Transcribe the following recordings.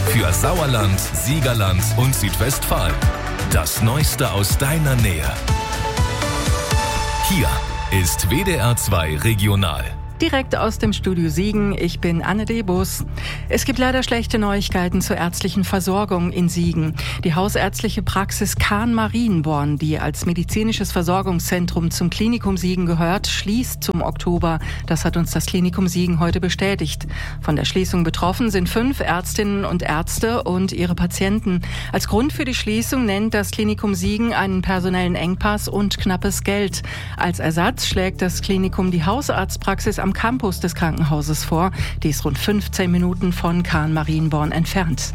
Für Sauerland, Siegerland und Südwestfalen. Das Neueste aus deiner Nähe. Hier ist WDR 2 Regional. Direkt aus dem Studio Siegen, ich bin Anne Debus. Es gibt leider schlechte Neuigkeiten zur ärztlichen Versorgung in Siegen. Die hausärztliche Praxis Kahn-Marienborn, die als medizinisches Versorgungszentrum zum Klinikum Siegen gehört, schließt zum Oktober. Das hat uns das Klinikum Siegen heute bestätigt. Von der Schließung betroffen sind 5 Ärztinnen und Ärzte und ihre Patienten. Als Grund für die Schließung nennt das Klinikum Siegen einen personellen Engpass und knappes Geld. Als Ersatz schlägt das Klinikum die Hausarztpraxis am Campus des Krankenhauses vor. Die ist rund 15 Minuten von Kahn-Marienborn entfernt.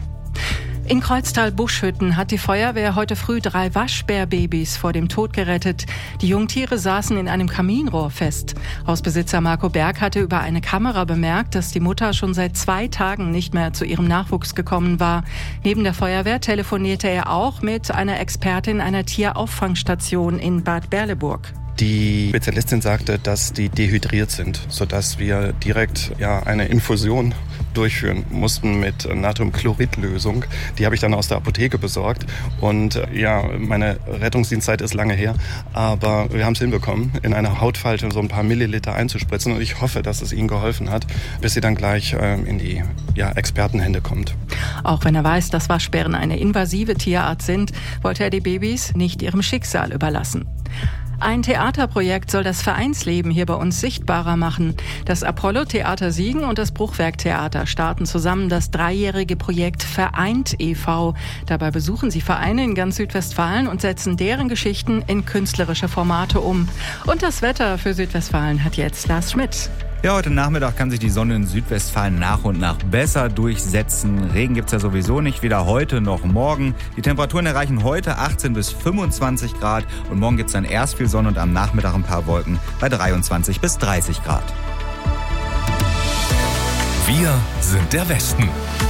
In Kreuztal-Buschhütten hat die Feuerwehr heute früh 3 Waschbärbabys vor dem Tod gerettet. Die Jungtiere saßen in einem Kaminrohr fest. Hausbesitzer Marco Berg hatte über eine Kamera bemerkt, dass die Mutter schon seit 2 Tagen nicht mehr zu ihrem Nachwuchs gekommen war. Neben der Feuerwehr telefonierte er auch mit einer Expertin einer Tierauffangstation in Bad Berleburg. Die Spezialistin sagte, dass die dehydriert sind, sodass wir direkt eine Infusion durchführen mussten mit Natriumchloridlösung. Die habe ich dann aus der Apotheke besorgt. Und meine Rettungsdienstzeit ist lange her, aber wir haben es hinbekommen, in eine Hautfalte so ein paar Milliliter einzuspritzen. Und ich hoffe, dass es ihnen geholfen hat, bis sie dann gleich in die Expertenhände kommt. Auch wenn er weiß, dass Waschbären eine invasive Tierart sind, wollte er die Babys nicht ihrem Schicksal überlassen. Ein Theaterprojekt soll das Vereinsleben hier bei uns sichtbarer machen. Das Apollo-Theater Siegen und das Bruchwerk-Theater starten zusammen das 3-jährige Projekt Vereint e.V. Dabei besuchen sie Vereine in ganz Südwestfalen und setzen deren Geschichten in künstlerische Formate um. Und das Wetter für Südwestfalen hat jetzt Lars Schmidt. Ja, heute Nachmittag kann sich die Sonne in Südwestfalen nach und nach besser durchsetzen. Regen gibt's ja sowieso nicht, weder heute noch morgen. Die Temperaturen erreichen heute 18 bis 25 Grad und morgen gibt's dann erst viel Sonne und am Nachmittag ein paar Wolken bei 23 bis 30 Grad. Wir sind der Westen.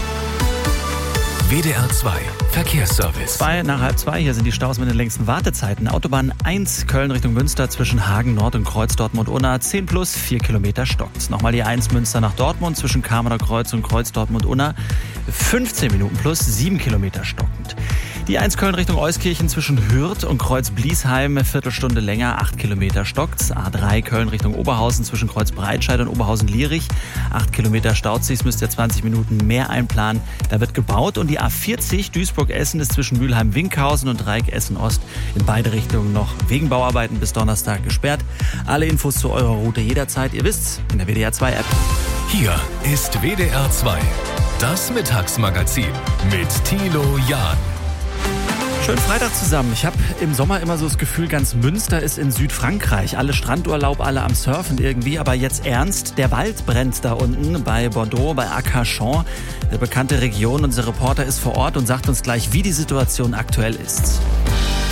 WDR 2 Verkehrsservice. 2:30, hier sind die Staus mit den längsten Wartezeiten. Autobahn 1 Köln Richtung Münster zwischen Hagen Nord und Kreuz Dortmund-Unna 10 plus 4 Kilometer stockt. Nochmal die 1 Münster nach Dortmund zwischen Kamener Kreuz und Kreuz Dortmund-Unna 15 Minuten plus 7 Kilometer stockend. Die 1 Köln Richtung Euskirchen zwischen Hürth und Kreuz Bliesheim, Viertelstunde länger, 8 Kilometer stockt's. A3 Köln Richtung Oberhausen zwischen Kreuz Breitscheid und Oberhausen-Lierich, 8 Kilometer staut sich, müsst ihr 20 Minuten mehr einplanen. Da wird gebaut und die A40 Duisburg-Essen ist zwischen Mülheim-Winkhausen und Dreieck Essen-Ost in beide Richtungen noch wegen Bauarbeiten bis Donnerstag gesperrt. Alle Infos zu eurer Route jederzeit, ihr wisst's, in der WDR 2 App. Hier ist WDR 2, das Mittagsmagazin mit Thilo Jahn. Schönen Freitag zusammen. Ich habe im Sommer immer so das Gefühl, ganz Münster ist in Südfrankreich. Alle Strandurlaub, alle am Surfen irgendwie. Aber jetzt ernst, der Wald brennt da unten bei Bordeaux, bei Arcachon. Eine bekannte Region. Unser Reporter ist vor Ort und sagt uns gleich, wie die Situation aktuell ist.